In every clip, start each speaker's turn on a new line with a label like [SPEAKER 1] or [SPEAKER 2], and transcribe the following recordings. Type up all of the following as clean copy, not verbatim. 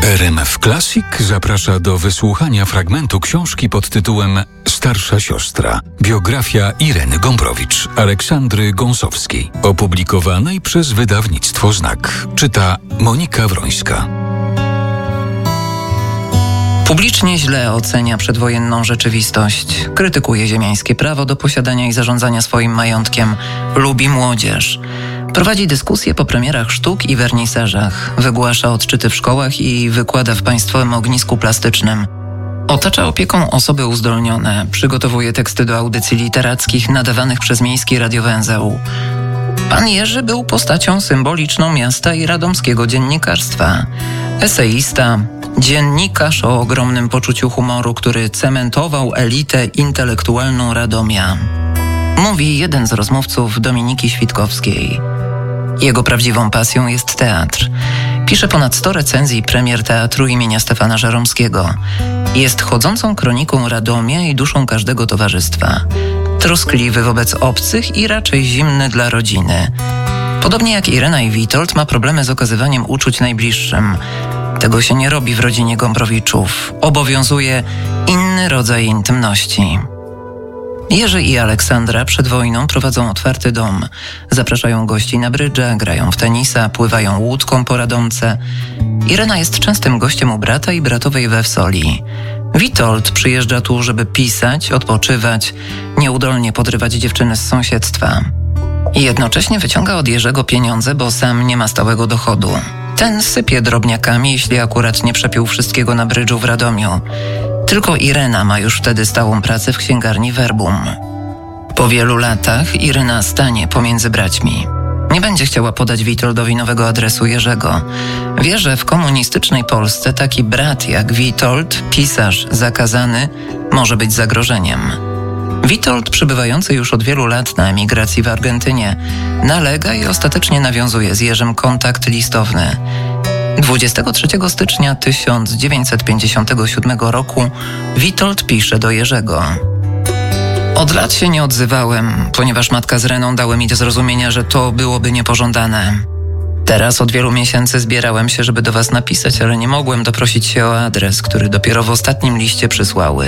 [SPEAKER 1] RMF Classic zaprasza do wysłuchania fragmentu książki pod tytułem Starsza siostra. Biografia Ireny Gombrowicz, Aleksandry Gąsowskiej, opublikowanej przez wydawnictwo Znak. Czyta Monika Wrońska.
[SPEAKER 2] Publicznie źle ocenia przedwojenną rzeczywistość. Krytykuje ziemiańskie prawo do posiadania i zarządzania swoim majątkiem. Lubi młodzież. Prowadzi dyskusje po premierach sztuk i wernisażach. Wygłasza odczyty w szkołach i wykłada w państwowym ognisku plastycznym. Otacza opieką osoby uzdolnione. Przygotowuje teksty do audycji literackich nadawanych przez miejski radiowęzeł. Pan Jerzy był postacią symboliczną miasta i radomskiego dziennikarstwa. Eseista, dziennikarz o ogromnym poczuciu humoru, który cementował elitę intelektualną Radomia. Mówi jeden z rozmówców Dominiki Świdkowskiej. Jego prawdziwą pasją jest teatr. Pisze ponad 100 recenzji premier teatru imienia Stefana Żeromskiego. Jest chodzącą kroniką Radomia i duszą każdego towarzystwa. Troskliwy wobec obcych i raczej zimny dla rodziny. Podobnie jak Irena i Witold ma problemy z okazywaniem uczuć najbliższym. Tego się nie robi w rodzinie Gombrowiczów. Obowiązuje inny rodzaj intymności. Jerzy i Aleksandra przed wojną prowadzą otwarty dom. Zapraszają gości na brydża, grają w tenisa, pływają łódką po Radomce. Irena jest częstym gościem u brata i bratowej we Wsoli. Witold przyjeżdża tu, żeby pisać, odpoczywać, nieudolnie podrywać dziewczyny z sąsiedztwa. I jednocześnie wyciąga od Jerzego pieniądze, bo sam nie ma stałego dochodu. Ten sypie drobniakami, jeśli akurat nie przepił wszystkiego na brydżu w Radomiu. Tylko Irena ma już wtedy stałą pracę w księgarni Verbum. Po wielu latach Irena stanie pomiędzy braćmi. Nie będzie chciała podać Witoldowi nowego adresu Jerzego. Wie, że w komunistycznej Polsce taki brat jak Witold, pisarz zakazany, może być zagrożeniem. Witold, przebywający już od wielu lat na emigracji w Argentynie, nalega i ostatecznie nawiązuje z Jerzym kontakt listowny. 23 stycznia 1957 roku Witold pisze do Jerzego. Od lat się nie odzywałem, ponieważ matka z Reną dały mi do zrozumienia, że to byłoby niepożądane. Teraz od wielu miesięcy zbierałem się, żeby do was napisać, ale nie mogłem doprosić się o adres, który dopiero w ostatnim liście przysłały.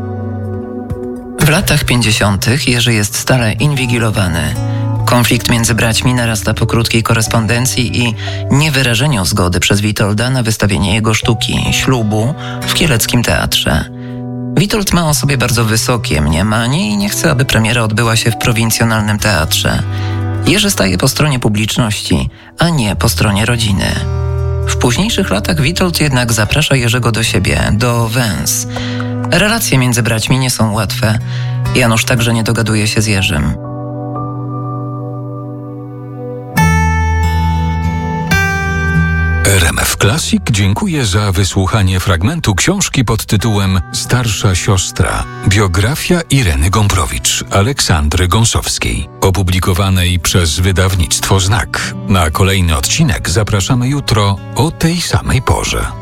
[SPEAKER 2] W latach 50. Jerzy jest stale inwigilowany. Konflikt między braćmi narasta po krótkiej korespondencji i niewyrażeniu zgody przez Witolda na wystawienie jego sztuki Ślubu w Kieleckim Teatrze. Witold ma o sobie bardzo wysokie mniemanie i nie chce, aby premiera odbyła się w prowincjonalnym teatrze. Jerzy staje po stronie publiczności, a nie po stronie rodziny. W późniejszych latach Witold jednak zaprasza Jerzego do siebie, do Węz. Relacje między braćmi nie są łatwe. Janusz także nie dogaduje się z Jerzym.
[SPEAKER 1] RMF Classic dziękuję za wysłuchanie fragmentu książki pod tytułem Starsza siostra. Biografia Ireny Gombrowicz, Aleksandry Gąsowskiej, opublikowanej przez wydawnictwo Znak. Na kolejny odcinek zapraszamy jutro o tej samej porze.